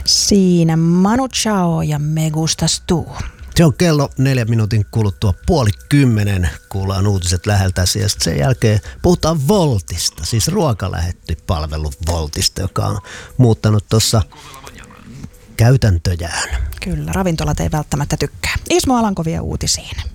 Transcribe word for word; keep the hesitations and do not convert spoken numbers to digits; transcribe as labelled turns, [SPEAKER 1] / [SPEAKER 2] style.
[SPEAKER 1] Siinä Manu Chao ja Me Gustas Tu.
[SPEAKER 2] Se on kello neljän minuutin kuluttua puoli kymmenen. Kuullaan uutiset läheltä ja sen jälkeen puhutaan Woltista, siis ruokalähettipalvelu Woltista, joka on muuttanut tuossa käytäntöjään.
[SPEAKER 1] Kyllä, ravintolat ei välttämättä tykkää. Ismo Alanko vie uutisiin.